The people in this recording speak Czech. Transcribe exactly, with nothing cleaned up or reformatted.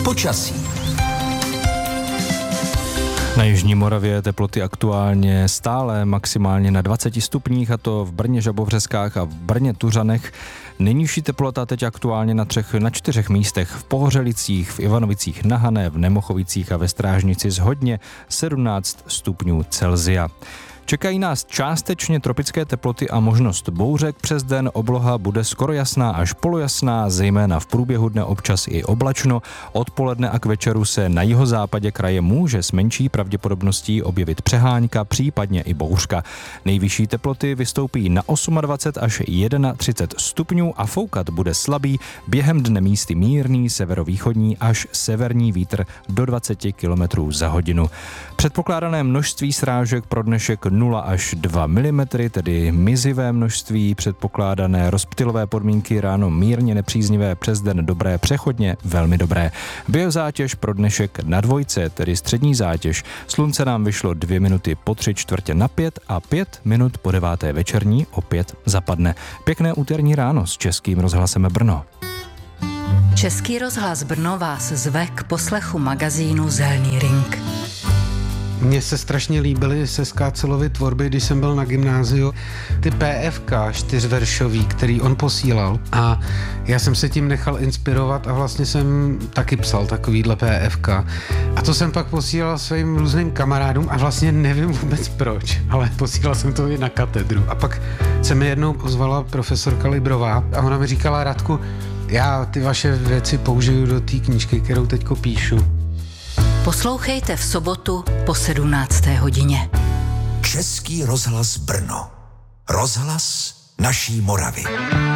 Počasí. Na jižní Moravě teploty aktuálně stále maximálně na dvaceti stupních, a to v Brně Žabovřeskách a v Brně Tuřanech. Nejnižší teplota teď aktuálně na, třech, na čtyřech místech: v Pohořelicích, v Ivanovicích na Hané, v Nemochovicích a ve Strážnici zhodně sedmnáct stupňů Celsia. Čekají nás částečně tropické teploty a možnost bouřek přes den. Obloha bude skoro jasná až polojasná, zejména v průběhu dne občas i oblačno. Odpoledne a k večeru se na jihozápadě kraje může s menší pravděpodobností objevit přehánka, případně i bouřka. Nejvyšší teploty vystoupí na dvacet osm až třicet jedna stupňů a foukat bude slabý, během dne místy mírný severovýchodní až severní vítr do dvacet kilometrů za hodinu. Předpokládané množství srážek pro dnešek nula až dva milimetry, tedy mizivé množství. Předpokládané rozptylové podmínky ráno mírně nepříznivé, přes den dobré, přechodně velmi dobré. Biozátěž pro dnešek na dvojce, tedy střední zátěž. Slunce nám vyšlo dvě minuty po tři čtvrtě na pět a pět minut po deváté večerní opět zapadne. Pěkné úterní ráno s Českým rozhlasem Brno. Český rozhlas Brno vás zve k poslechu magazínu Zelný ring. Mně se strašně líbily se Skácelovy tvorby, když jsem byl na gymnáziu. Ty P F K čtyřveršový, který on posílal, a já jsem se tím nechal inspirovat a vlastně jsem taky psal takovýhle P F K. A to jsem pak posílal svým různým kamarádům a vlastně nevím vůbec proč, ale posílal jsem to i na katedru. A pak se mi jednou pozvala profesorka Librová a ona mi říkala: Radku, já ty vaše věci použiju do té knížky, kterou teďko píšu. Poslouchejte v sobotu po sedmnácté hodině. Český rozhlas Brno. Rozhlas naší Moravy.